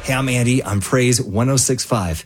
Hey, I'm Andy on Praise 106.5.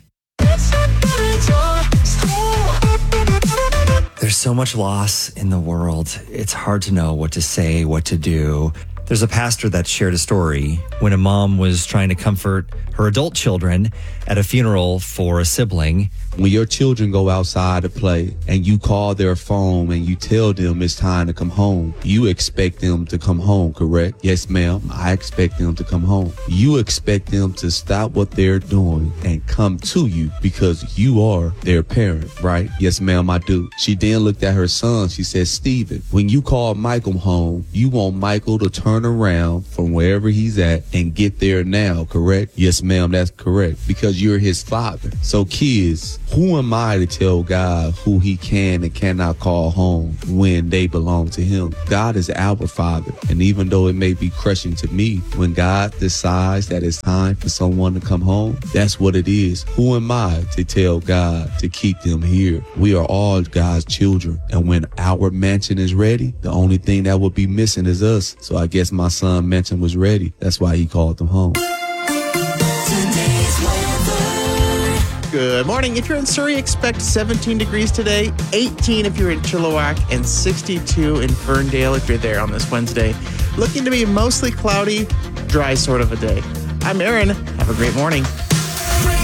There's so much loss in the world. It's hard to know what to say, what to do. There's a pastor that shared a story when a mom was trying to comfort her adult children at a funeral for a sibling. When your children go outside to play and you call their phone and you tell them it's time to come home, you expect them to come home, correct? Yes, ma'am, I expect them to come home. You expect them to stop what they're doing and come to you because you are their parent, right? Yes, ma'am, I do. She then looked at her son. She said, Stephen, when you call Michael home, you want Michael to turn around from wherever he's at and get there now, correct? Yes, ma'am, that's correct, because you're his father. So kids, who am I to tell God who he can and cannot call home when they belong to him? God is our Father. And even though it may be crushing to me, when God decides that it's time for someone to come home, that's what it is. Who am I to tell God to keep them here? We are all God's children. And when our mansion is ready, the only thing that will be missing is us. So I guess my son's mansion was ready. That's why he called them home. Good morning. If you're in Surrey, expect 17 degrees today, 18 if you're in Chilliwack, and 62 in Ferndale if you're there on this Wednesday. Looking to be mostly cloudy, dry sort of a day. I'm Aaron. Have a great morning.